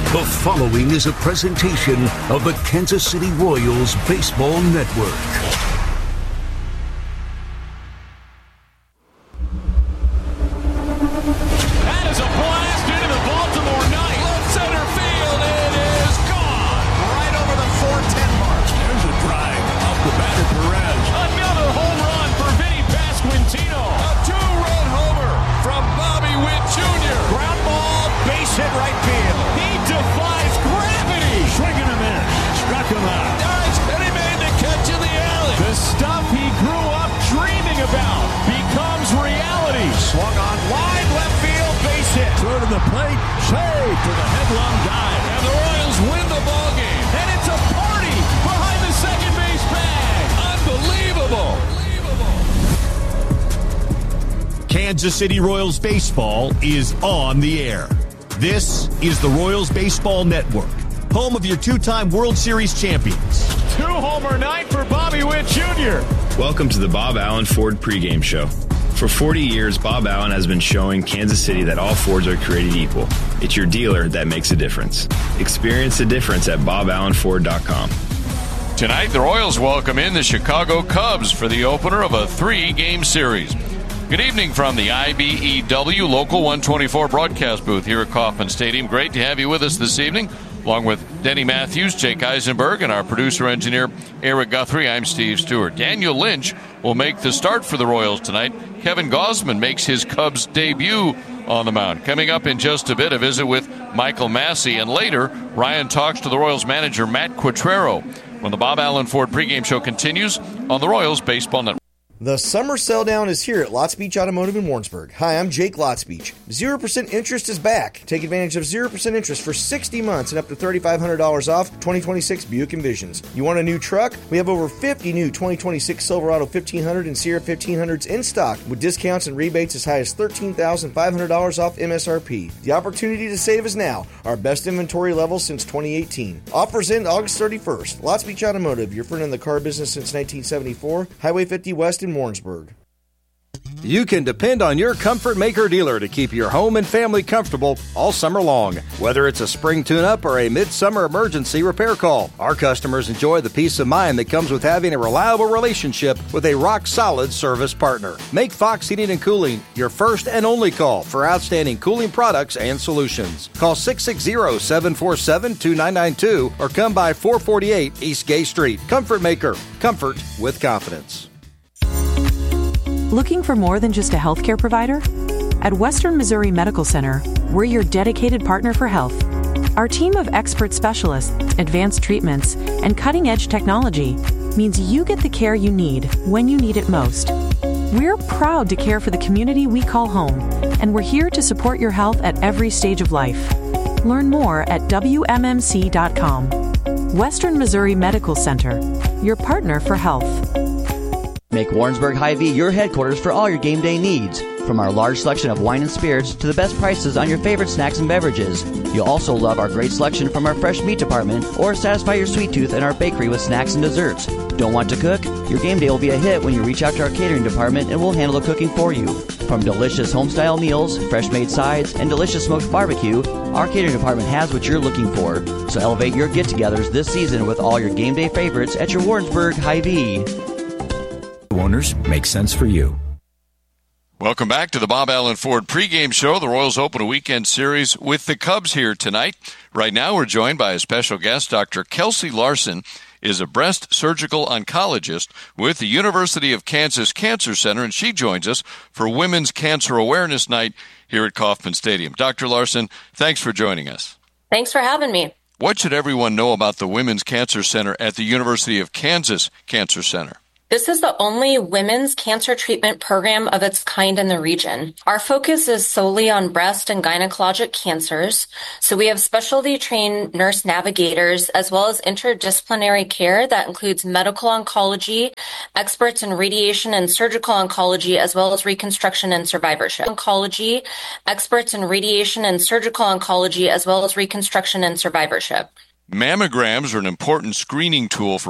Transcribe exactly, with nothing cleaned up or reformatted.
The following is a presentation of the Kansas City Royals Baseball Network. That is a blast into the Baltimore night. Left center field. It is gone. Right over the four ten mark. There's a drive up the batter Perez. Another home run for Vinny Pasquantino. A two-run homer from Bobby Witt Junior Ground ball, base hit right field. He defies gravity. Swinging him in. Struck him out. Nice. And he made the catch in the alley. The stuff he grew up dreaming about becomes reality. Swung on wide left field, base hit. Throw to the plate, save for the headlong dive. And the Royals win the ball game. And it's a party behind the second base bag. Unbelievable. Kansas City Royals baseball is on the air. This is the Royals Baseball Network, home of your two-time World Series champions. Two-homer night for Bobby Witt Junior Welcome to the Bob Allen Ford pregame show. For forty years, Bob Allen has been showing Kansas City that all Fords are created equal. It's your dealer that makes a difference. Experience the difference at bob allen ford dot com. Tonight, the Royals welcome in the Chicago Cubs for the opener of a three-game series. Good evening from the I B E W Local one twenty-four broadcast booth here at Kauffman Stadium. Great to have you with us this evening, along with Denny Matthews, Jake Eisenberg, and our producer-engineer, Eric Guthrie. I'm Steve Stewart. Daniel Lynch will make the start for the Royals tonight. Kevin Gausman makes his Cubs debut on the mound. Coming up in just a bit, a visit with Michael Massey, and later, Ryan talks to the Royals manager, Matt Quatrero, when the Bob Allen Ford pregame show continues on the Royals Baseball Network. The summer sell down is here at Lots Beach Automotive in Warrensburg. Hi, I'm Jake Lots Beach. zero percent interest is back. Take advantage of zero percent interest for sixty months and up to three thousand five hundred dollars off twenty twenty-six Buick Envisions. You want a new truck? We have over fifty new twenty twenty-six Silverado fifteen hundred and Sierra fifteen hundreds in stock with discounts and rebates as high as thirteen thousand five hundred dollars off M S R P. The opportunity to save is now. Our best inventory level since twenty eighteen. Offers end August thirty-first. Lots Beach Automotive, your friend in the car business since nineteen seventy-four. Highway fifty West in Warrensburg. You can depend on your Comfort Maker dealer to keep your home and family comfortable all summer long. Whether it's a spring tune-up or a midsummer emergency repair call, our customers enjoy the peace of mind that comes with having a reliable relationship with a rock-solid service partner. Make Fox Heating and Cooling your first and only call for outstanding cooling products and solutions. Call six six zero, seven four seven, two nine nine two or come by four forty-eight East Gay Street. Comfort Maker. Comfort with confidence. Looking for more than just a healthcare provider? At Western Missouri Medical Center, we're your dedicated partner for health. Our team of expert specialists, advanced treatments, and cutting-edge technology means you get the care you need when you need it most. We're proud to care for the community we call home, and we're here to support your health at every stage of life. Learn more at W M M C dot com. Western Missouri Medical Center, your partner for health. Make Warrensburg Hy-Vee your headquarters for all your game day needs. From our large selection of wine and spirits to the best prices on your favorite snacks and beverages. You'll also love our great selection from our fresh meat department or satisfy your sweet tooth in our bakery with snacks and desserts. Don't want to cook? Your game day will be a hit when you reach out to our catering department and we'll handle the cooking for you. From delicious home-style meals, fresh-made sides, and delicious smoked barbecue, our catering department has what you're looking for. So elevate your get-togethers this season with all your game day favorites at your Warrensburg Hy-Vee. Owners make sense for you. Welcome back to the Bob Allen Ford pregame show. The Royals open a weekend series with the Cubs here tonight. Right now we're joined by a special guest. Doctor Kelsey Larson is a breast surgical oncologist with the University of Kansas Cancer Center, and she joins us for Women's Cancer Awareness Night here at Kauffman Stadium. Doctor Larson, thanks for joining us. Thanks for having me. What should everyone know about the Women's Cancer Center at the University of Kansas Cancer Center? This is the only women's cancer treatment program of its kind in the region. Our focus is solely on breast and gynecologic cancers. So we have specialty trained nurse navigators as well as interdisciplinary care that includes medical oncology, experts in radiation and surgical oncology, as well as reconstruction and survivorship. Oncology, experts in radiation and surgical oncology, as well as reconstruction and survivorship. Mammograms are an important screening tool for